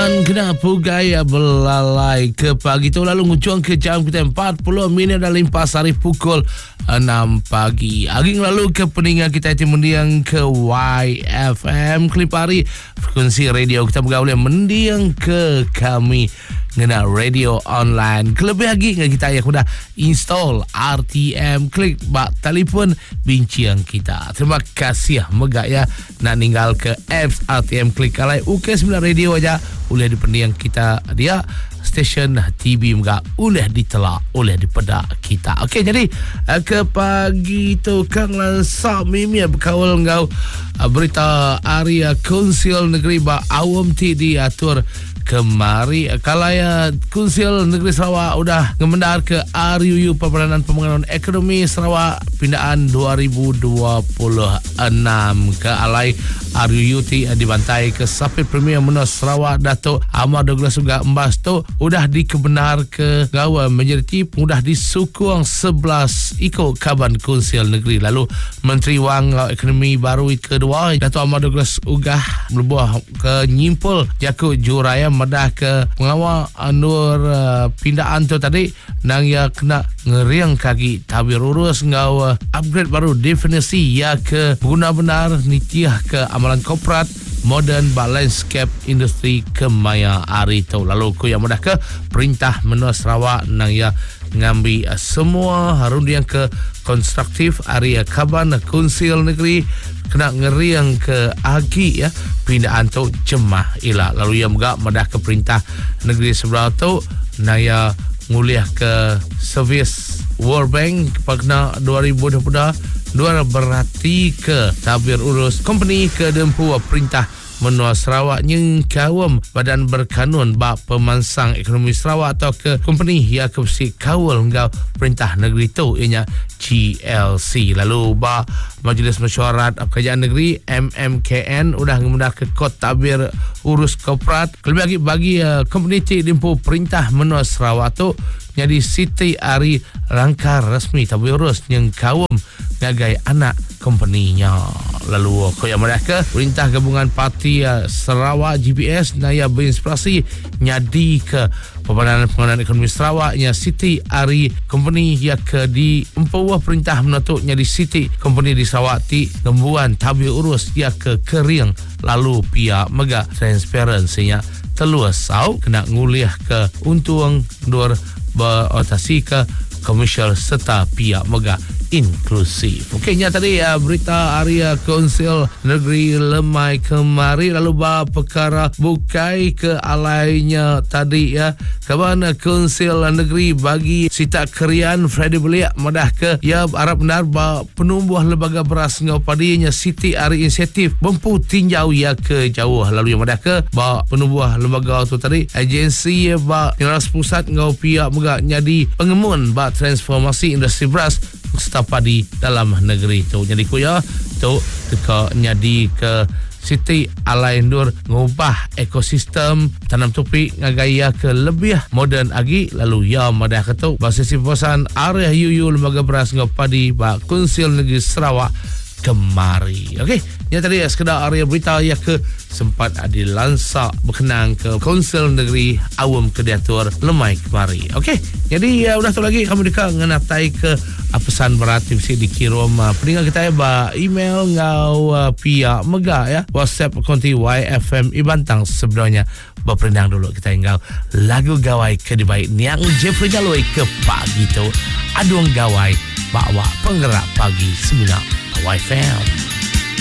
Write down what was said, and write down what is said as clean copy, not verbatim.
Dan kena pugai belalai ke pagi tu lalu ngucung ke jam kita 40 minit dan limpas hari pukul 6 pagi. Aging lalu ke peningan kita itu mendiang ke YFM Kelipari frekuensi radio kita bergaul mendiang ke kami ngena radio online. Kelebih lagi dengan kita yang sudah install RTM Klik bak telefon bincang kita. Terima kasih megak ya nak ninggal ke apps RTM Klik kalai UK9 radio aja boleh dipendiang kita dia stesen TV megak boleh ditelak oleh dipedak kita. Okey, jadi ke pagi tu Kang Lansak Mimi berkawal ngau berita area Konsil Negeri ba awam ti diatur kemari kalaya Konsil Negeri Sarawak udah ngemendar ke RUU Pembangunan Ekonomi Sarawak pindaan 2026 ke alai RUU ti dibantai ke Sapit Premier Menos Sarawak Datuk Ahmad Douglas juga embas tu udah dikebenar ke gawa menjadi udah disukung 11 ikut kaban Konsil Negeri. Lalu Menteri Wang Ekonomi baru kedua Datuk Ahmad Douglas ugah melebuh ke nyimpul jakut juraya medah ke pengawal anur pindaan tu tadi nang ya kena ngeriang kaki tabir urus ngau upgrade baru definisi ya ke guna benar nitiah ke amalan korporat modern ba landscape industri kemaya hari tu. Lalu ku yang mudah ke perintah menua Sarawak nang ya ngambil semua harun yang ke konstruktif area kaban Konsil Negeri kena ngeriang ke agi ya pindaan tu jemah ila. Lalu yang megak medah ke perintah negeri sebelah tu naya nguliah ke servis World Bank pada 2022 dua berarti ke tabir urus company ke dempu perintah menua Sarawak yang kawam badan berkanun bak pemansang ekonomi Sarawak atau ke company yang kebsi kawal ngau perintah negeri tu ianya GLC. Lalu ba Majlis Mesyuarat Kerajaan Negeri MMKN udah ngemudah ke kod tabir urus korporat lebih lagi bagi komuniti dimpu perintah menua Sarawak tu jadi Siti Ari rangka resmi tabir urus yang kawam ngagai anak company-nya. Lalu aku yang mereka perintah gabungan parti Sarawak GPS naya berinspirasi nyadi ke Pembangunan Ekonomi Sarawak nya Siti Ari company yang ke di empuah perintah menutuk nyadi Siti company di Sarawak ti ngembuan tabir urus ya ke kering lalu pihak mega transparansinya teluas sau kena nguliah ke untung dur berotasi ke komersial serta pihak mega inklusif. Okeynya tadi berita area Konsil Negeri Lemai kemari lalu bah perkara bukai ke alainya tadi ya kawan Konsil Negeri bagi sita kerian Freddy Beliak medah ke ya harap benar bah penumbuh lembaga beras ngau padinya Siti Ari inisiatif mampu tinjau ya ke jauh. Lalu yang medah ke bah penumbuh lembaga tu tadi agensi bah Pengeras Pusat ngau pihak megak nyadi pengemun bah transformasi industri beras padi dalam negeri tu. Jadi kuya tu teka nyadi ke Siti Alaindur ngubah ekosistem tanam topik ngagaya ke lebih moden lagi. Lalu ya madah ketuk basisi posan area UU lembaga beras ngopadi ba Konsil Negeri Sarawak kemari. Okey, yang tadi sekedar area berita yang ke sempat dilansak berkenaan ke Konsil Negeri Awam Kediatur Lemai kemari. Okey, jadi udah tu lagi kami dekat ngenatai ke pesan berarti mesti dikirim peninggal kita ya ba email ngau pihak mega ya WhatsApp konti YFM Ibantang sebenarnya berperindang dulu kita tinggal lagu gawai ke dibaik niang Jeffrey Jaloi ke pagi tu adung gawai bawa penggerak pagi 9 YFM.